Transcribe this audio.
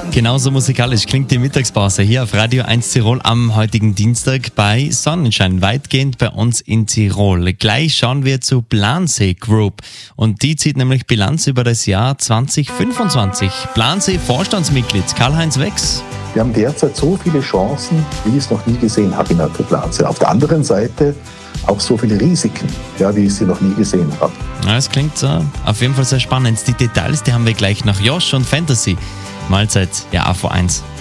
Genauso musikalisch klingt die Mittagspause hier auf Radio 1 Tirol am heutigen Dienstag bei Sonnenschein, weitgehend bei uns in Tirol. Gleich schauen wir zu Plansee Group und die zieht nämlich Bilanz über das Jahr 2025. Plansee Vorstandsmitglied Karl-Heinz Wex. Wir haben derzeit so viele Chancen, wie ich es noch nie gesehen habe in der Plansee. Auf der anderen Seite auch so viele Risiken, wie ich sie noch nie gesehen habe. Ja, es klingt auf jeden Fall sehr spannend. Die Details, die haben wir gleich nach Josh und Fantasy. Mahlzeit, ja, AV1.